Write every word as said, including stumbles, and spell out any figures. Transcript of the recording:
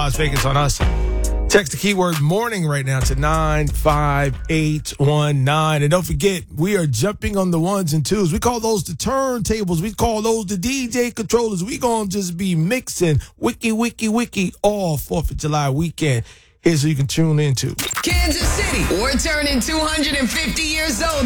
Las Vegas on us. Text the keyword morning right now to nine five eight one nine. And don't forget, we are jumping on the ones and twos. We call those the turntables. We call those the D J controllers. We going to just be mixing wiki, wiki, wiki all fourth of July weekend. Here's who you can tune into. Kansas City, we're turning two hundred fifty years old.